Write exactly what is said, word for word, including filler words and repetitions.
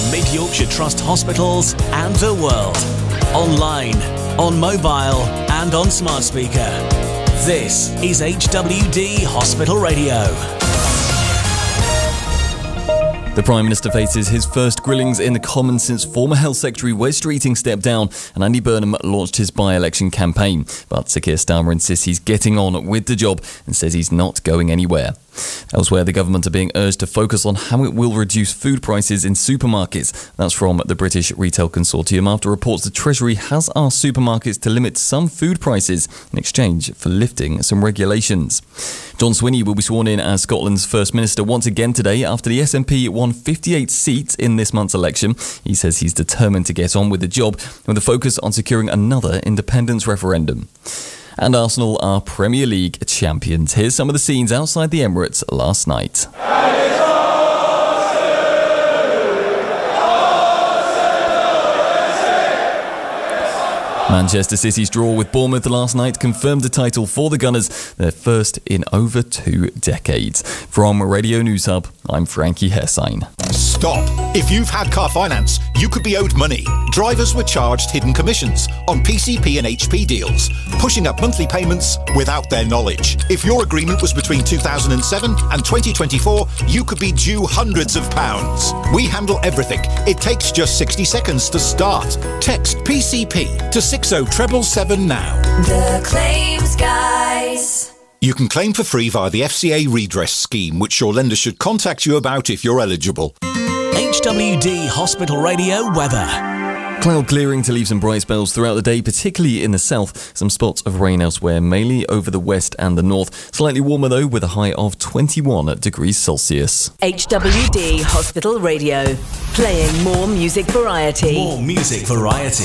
from Mid Yorkshire Trust hospitals and the world. Online, on mobile and on smart speaker. This is H W D Hospital Radio. The Prime Minister faces his first grillings in the Commons since former Health Secretary Wes Streeting stepped down and Andy Burnham launched his by-election campaign. But Sir Keir Starmer insists he's getting on with the job and says he's not going anywhere. Elsewhere, the government are being urged to focus on how it will reduce food prices in supermarkets. That's from the British Retail Consortium after reports the Treasury has asked supermarkets to limit some food prices in exchange for lifting some regulations. John Swinney will be sworn in as Scotland's First Minister once again today after the S N P won fifty-eight seats in this month's election. He says he's determined to get on with the job with a focus on securing another independence referendum. And Arsenal are Premier League champions. Here's some of the scenes outside the Emirates last night. Manchester City's draw with Bournemouth last night confirmed the title for the Gunners, their first in over two decades. From Radio News Hub, I'm Frankie Hessine. Stop! If you've had car finance, you could be owed money. Drivers were charged hidden commissions on P C P and H P deals, pushing up monthly payments without their knowledge. If your agreement was between two thousand seven and twenty twenty-four, you could be due hundreds of pounds. We handle everything. It takes just sixty seconds to start. Text P C P to six oh seven seven now. The Claims Guys. You can claim for free via the F C A redress scheme, which your lender should contact you about if you're eligible. H W D Hospital Radio weather. Cloud clearing to leave some bright spells throughout the day, particularly in the south. Some spots of rain elsewhere, mainly over the west and the north. Slightly warmer though, with a high of twenty-one degrees Celsius. H W D Hospital Radio. Playing more music variety. More music variety.